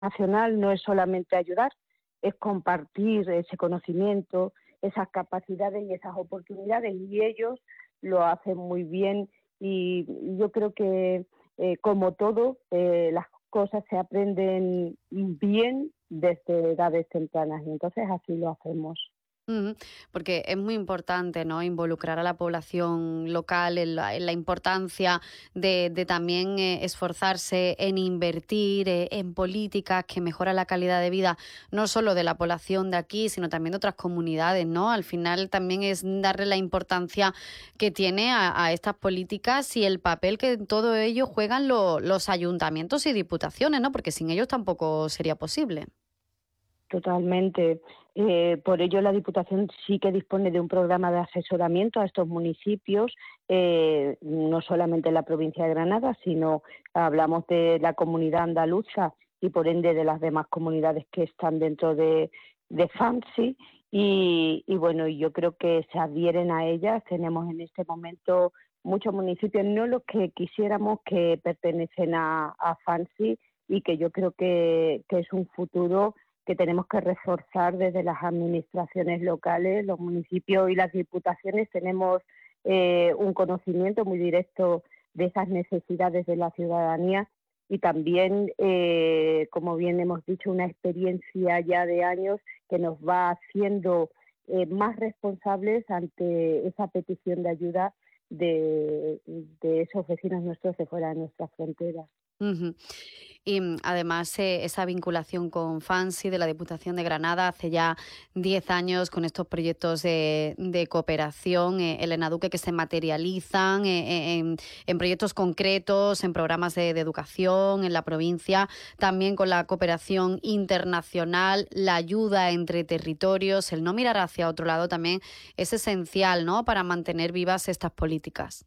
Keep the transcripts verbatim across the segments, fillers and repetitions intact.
nacional no es solamente ayudar, es compartir ese conocimiento, esas capacidades y esas oportunidades, y ellos lo hacen muy bien. Y yo creo que, eh, como todo, eh, las cosas se aprenden bien desde edades tempranas, y entonces así lo hacemos. Ujú, porque es muy importante, ¿no?, involucrar a la población local en la, en la importancia de, de también eh, esforzarse en invertir eh, en políticas que mejoran la calidad de vida, no solo de la población de aquí, sino también de otras comunidades, ¿no? Al final también es darle la importancia que tiene a, a estas políticas y el papel que en todo ello juegan lo- los ayuntamientos y diputaciones, ¿no? Porque sin ellos tampoco sería posible. Totalmente. Eh, por ello, la Diputación sí que dispone de un programa de asesoramiento a estos municipios, eh, no solamente en la provincia de Granada, sino hablamos de la comunidad andaluza y por ende de las demás comunidades que están dentro de, de FAMSI. Y, y bueno, yo creo que se adhieren a ellas. Tenemos en este momento muchos municipios, no los que quisiéramos, que pertenecen a, a FAMSI, y que yo creo que, que es un futuro que tenemos que reforzar desde las administraciones locales. Los municipios y las diputaciones tenemos eh, un conocimiento muy directo de esas necesidades de la ciudadanía, y también, eh, como bien hemos dicho, una experiencia ya de años que nos va haciendo eh, más responsables ante esa petición de ayuda de, de esos vecinos nuestros de fuera de nuestras fronteras. Ujú. Y mm, además eh, esa vinculación con FANSI de la Diputación de Granada hace ya diez años con estos proyectos de, de cooperación, eh, Elena Duque, que se materializan eh, eh, en, en proyectos concretos, en programas de, de educación en la provincia, también con la cooperación internacional, la ayuda entre territorios, el no mirar hacia otro lado también es esencial, ¿no?, para mantener vivas estas políticas.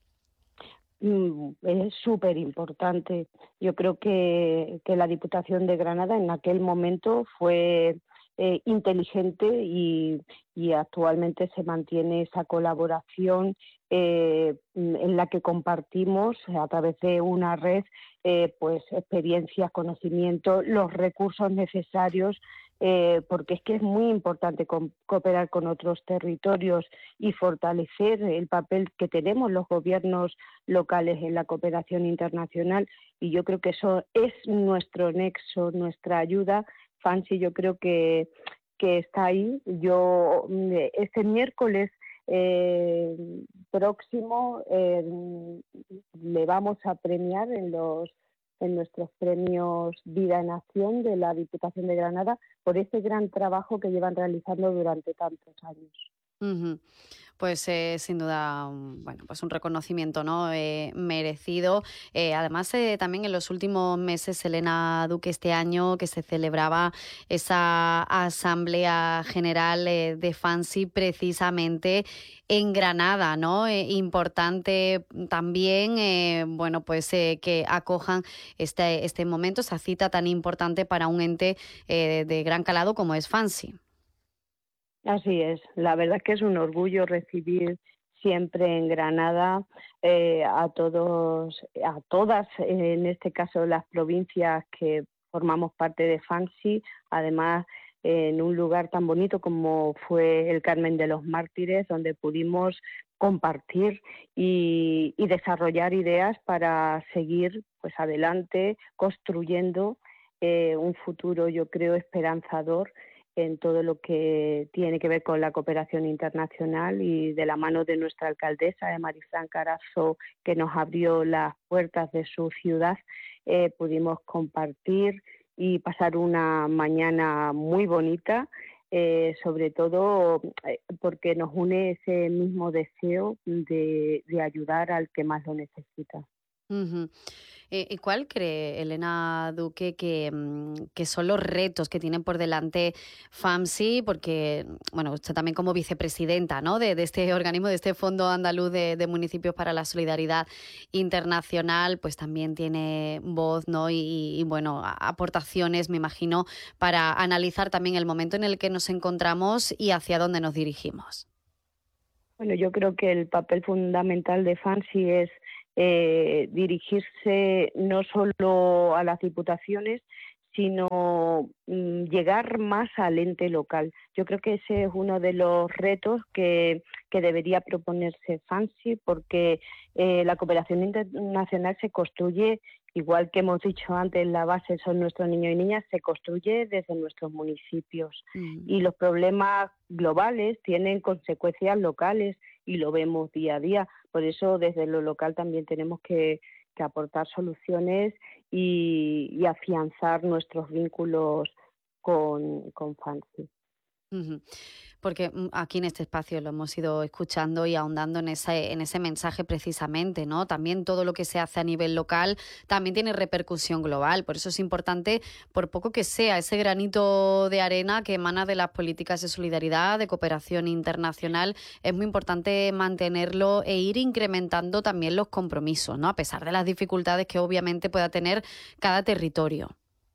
Mm, Es súper importante. Yo creo que, que la Diputación de Granada en aquel momento fue eh, inteligente, y, y actualmente se mantiene esa colaboración eh, en la que compartimos a través de una red eh, pues experiencias, conocimientos, los recursos necesarios, eh, porque es que es muy importante co- cooperar con otros territorios y fortalecer el papel que tenemos los gobiernos locales en la cooperación internacional. Y yo creo que eso es nuestro nexo, nuestra ayuda. Fancy, yo creo que, que está ahí. Yo este miércoles eh, próximo eh, le vamos a premiar en los en nuestros premios Vida en Acción de la Diputación de Granada por ese gran trabajo que llevan realizando durante tantos años. Ujú. Pues eh, sin duda, un- bueno, pues un reconocimiento, ¿no?, Eh, merecido. Eh, además, eh, también en los últimos meses, Elena Duque, este año que se celebraba esa Asamblea General eh, de FANSI precisamente en Granada, ¿no? Eh, importante también, eh, bueno, pues eh, que acojan este, este momento, esa cita tan importante para un ente eh, de gran calado como es FANSI. Así es, la verdad es que es un orgullo recibir siempre en Granada eh, a todos, a todas, eh, en este caso las provincias que formamos parte de FANSI, además eh, en un lugar tan bonito como fue el Carmen de los Mártires, donde pudimos compartir y, y desarrollar ideas para seguir pues adelante construyendo eh, un futuro, yo creo, esperanzador en todo lo que tiene que ver con la cooperación internacional, y de la mano de nuestra alcaldesa, de Marifran Carazo, que nos abrió las puertas de su ciudad, eh, pudimos compartir y pasar una mañana muy bonita, eh, sobre todo eh, porque nos une ese mismo deseo de, de ayudar al que más lo necesita. Ujú. Eh, ¿y cuál cree Elena Duque que, mm, que son los retos que tienen por delante FAMSI? Porque, mm, bueno, usted también como vicepresidenta, ¿no?, de, de este organismo, de este Fondo Andaluz de, de Municipios para la Solidaridad Internacional, pues también tiene voz, ¿no? Y, y, bueno, a- aportaciones, me imagino, para analizar también el momento en el que nos encontramos y hacia dónde nos dirigimos. Bueno, yo creo que el papel fundamental de FANSI es eh, dirigirse no solo a las diputaciones, sino mm, llegar más al ente local. Yo creo que ese es uno de los retos que, que debería proponerse FANSI, porque eh, la cooperación internacional se construye, igual que hemos dicho antes, la base son nuestros niños y niñas, se construye desde nuestros municipios. Mm. Y los problemas globales tienen consecuencias locales y lo vemos día a día. Por eso desde lo local también tenemos que, que aportar soluciones y, y afianzar nuestros vínculos con, con FANSI. Uh-huh. Porque aquí en este espacio lo hemos ido escuchando y ahondando en ese, en ese mensaje precisamente, ¿no? También todo lo que se hace a nivel local también tiene repercusión global. Por eso es importante, por poco que sea, ese granito de arena que emana de las políticas de solidaridad, de cooperación internacional, es muy importante mantenerlo e ir incrementando también los compromisos, ¿no? A pesar de las dificultades que obviamente pueda tener cada territorio.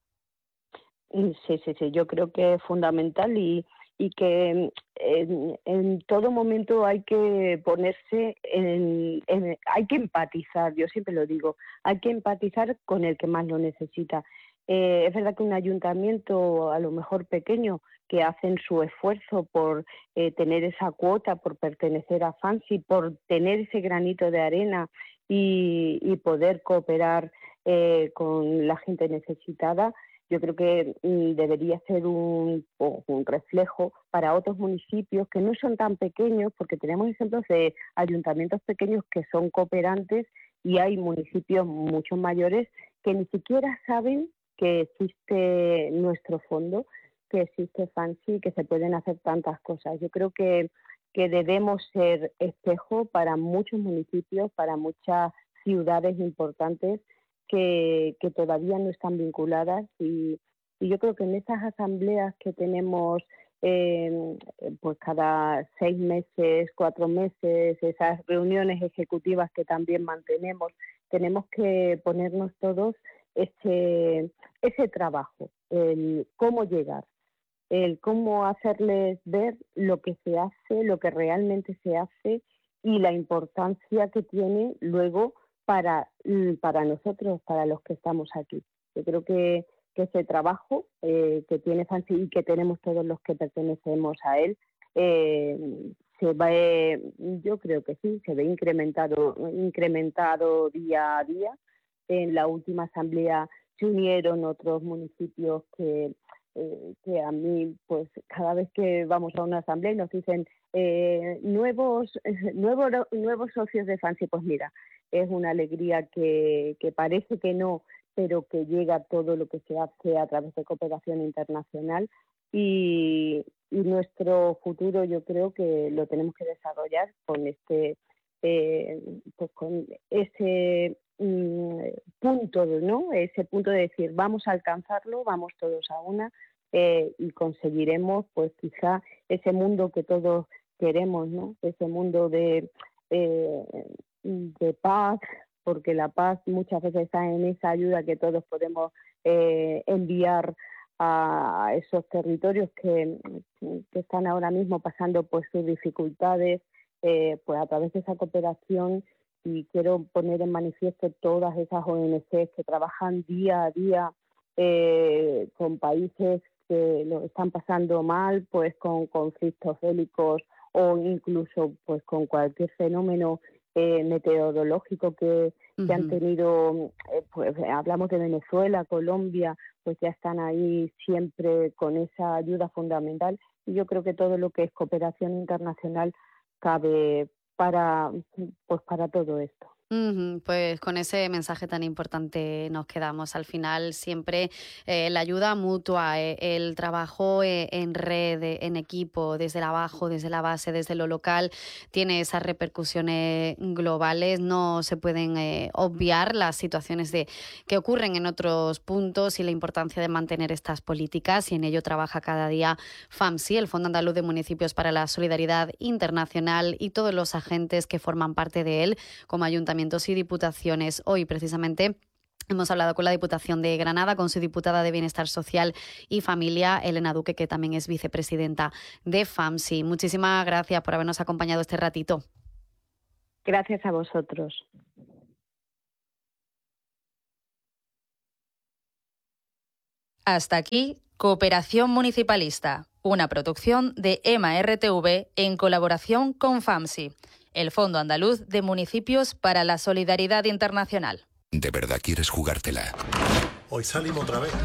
Sí, sí, sí. Yo creo que es fundamental y y que en, en todo momento hay que ponerse, en, en, hay que empatizar, yo siempre lo digo, hay que empatizar con el que más lo necesita. Eh, es verdad que un ayuntamiento, a lo mejor pequeño, que hacen su esfuerzo por eh, tener esa cuota, por pertenecer a FANSI, por tener ese granito de arena y, y poder cooperar eh, con la gente necesitada, yo creo que mm, debería ser un, un reflejo para otros municipios que no son tan pequeños, porque tenemos ejemplos de ayuntamientos pequeños que son cooperantes y hay municipios mucho mayores que ni siquiera saben que existe nuestro fondo, que existe FANSI, que se pueden hacer tantas cosas. Yo creo que, que debemos ser espejo para muchos municipios, para muchas ciudades importantes, Que, que todavía no están vinculadas y, y yo creo que en esas asambleas que tenemos eh, pues cada seis meses, cuatro meses, esas reuniones ejecutivas que también mantenemos, tenemos que ponernos todos ese, ese trabajo, el cómo llegar, el cómo hacerles ver lo que se hace, lo que realmente se hace y la importancia que tiene luego para, para nosotros, para los que estamos aquí. Yo creo que, que ese trabajo eh, que tiene FANSI y que tenemos todos los que pertenecemos a él, eh, se va, eh, yo creo que sí, se ve incrementado, incrementado día a día. En la última asamblea se unieron otros municipios que, eh, que a mí, pues cada vez que vamos a una asamblea nos dicen eh, nuevos, eh, nuevos, nuevos socios de FANSI, pues mira, es una alegría que, que parece que no, pero que llega todo lo que se hace a través de cooperación internacional y, y nuestro futuro yo creo que lo tenemos que desarrollar con este eh, pues con ese mm, punto, ¿no? Ese punto de decir vamos a alcanzarlo, vamos todos a una eh, y conseguiremos pues quizá ese mundo que todos queremos, ¿no? Ese mundo de eh, de paz, porque la paz muchas veces está en esa ayuda que todos podemos eh, enviar a esos territorios que, que están ahora mismo pasando por sus dificultades, eh, pues a través de esa cooperación. Y quiero poner en manifiesto todas esas O N Ges que trabajan día a día eh, con países que lo están pasando mal, pues con conflictos bélicos o incluso pues con cualquier fenómeno Eh, meteorológico que, uh-huh. que han tenido, eh, pues hablamos de Venezuela, Colombia, pues ya están ahí siempre con esa ayuda fundamental y yo creo que todo lo que es cooperación internacional cabe para, pues para todo esto. Uh-huh. Pues con ese mensaje tan importante nos quedamos. Al final siempre eh, la ayuda mutua, eh, el trabajo eh, en red, eh, en equipo, desde el abajo, desde la base, desde lo local, tiene esas repercusiones globales. No se pueden eh, obviar las situaciones de, que ocurren en otros puntos y la importancia de mantener estas políticas y en ello trabaja cada día FAMSI, el Fondo Andaluz de Municipios para la Solidaridad Internacional y todos los agentes que forman parte de él como ayuntamiento y diputaciones. Hoy, precisamente, hemos hablado con la Diputación de Granada, con su diputada de Bienestar Social y Familia, Elena Duque, que también es vicepresidenta de FAMSI. Muchísimas gracias por habernos acompañado este ratito. Gracias a vosotros. Hasta aquí, Cooperación Municipalista, una producción de EMA R T V en colaboración con FAMSI, el Fondo Andaluz de Municipios para la Solidaridad Internacional. ¿De verdad quieres jugártela? Hoy salimos otra vez.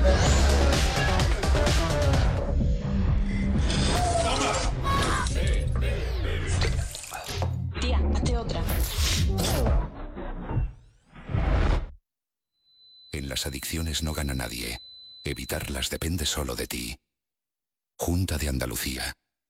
Tía, hazte otra. En las adicciones no gana nadie. Evitarlas depende solo de ti. Junta de Andalucía.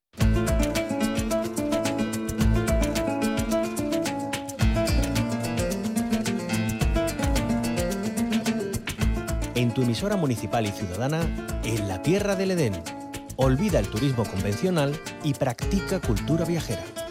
En tu emisora municipal y ciudadana, en la tierra del Edén. Olvida el turismo convencional y practica cultura viajera.